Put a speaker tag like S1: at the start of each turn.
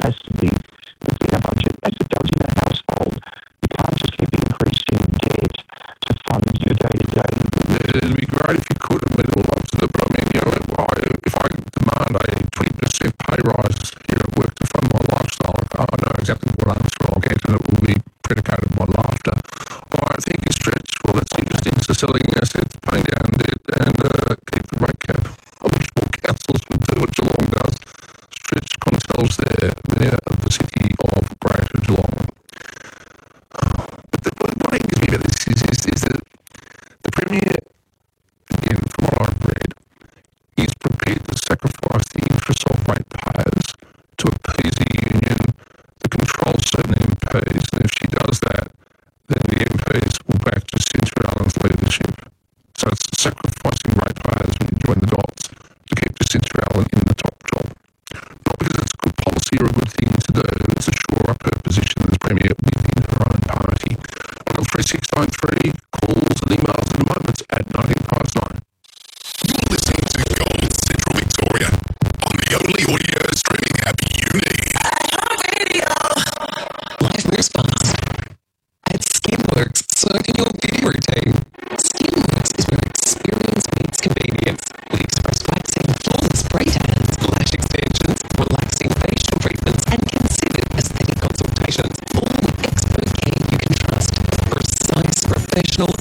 S1: has to be within a budget, as it does in a household. You can't just keep increasing debt to fund your day-to-day.
S2: It'd be great if you could. I mean, we'd love to do it, but I mean, if I demand a 20% pay rise here at work to fund my lifestyle, I know exactly what answer I'll get, and it will be predicated on laughter. I think you stretch. Well, it's interesting. So selling assets, paying down debt, and keep the rate cap. I wish more councils would do what Geelong does. Stretch themselves there, mayor of the city of Greater Geelong. But what angers me about this is that the Premier, again, from what I've read, is prepared to sacrifice the interests of ratepayers to appease a union that controls certain MPs, and if she does that, then the MPs will back Jacinta Allen's leadership. So it's sacrificing ratepayers when you join the dots to keep Jacinta Allen in the top job. Not because it's good policy or a good thing to do, it's to shore up her position as Premier within her own party. On 3693, calls and emails at the moment at 19:09.
S3: You're listening to Gold Central Victoria on the only audio streaming app you need.
S4: Life moves fast. At Skinworks, circle your beauty routine. Skinworks is where experience meets convenience. We express waxing, flawless spray tans, lash extensions, relaxing facial treatments, and considered aesthetic consultations, all with expert care you can trust. Precise, professional,